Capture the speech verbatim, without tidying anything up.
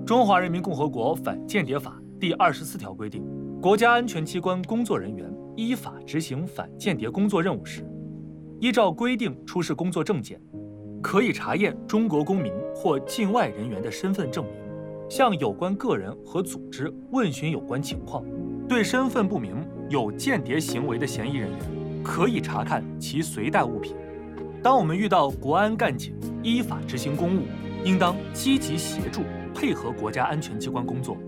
中华人民共和国反间谍法第二十四条规定，国家安全机关工作人员依法执行反间谍工作任务时，依照规定出示工作证件，可以查验中国公民或境外人员的身份证明，向有关个人和组织问询有关情况。对身份不明、有间谍行为的嫌疑人员，可以查看其随带物品。当我们遇到国安干警依法执行公务，应当积极协助配合国家安全机关工作，